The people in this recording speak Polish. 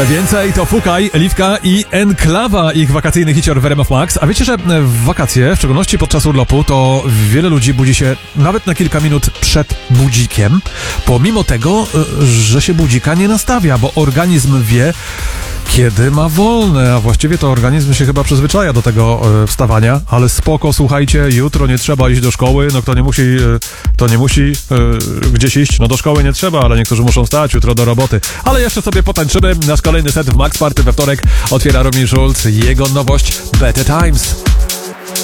Więcej to Fukaj, Liwka i Enklawa, ich wakacyjny hicior w RMF Max. A wiecie, że w wakacje, w szczególności podczas urlopu, to wiele ludzi budzi się nawet na kilka minut przed budzikiem, pomimo tego, że się budzika nie nastawia, bo organizm wie, kiedy ma wolne, a właściwie to organizm się chyba przyzwyczaja do tego wstawania, ale spoko, słuchajcie, jutro nie trzeba iść do szkoły, no kto nie musi gdzieś iść, no do szkoły nie trzeba, ale niektórzy muszą stać jutro do roboty. Ale jeszcze sobie potańczymy, nasz kolejny set w Max Party we wtorek otwiera Romin Schulz, jego nowość Better Times.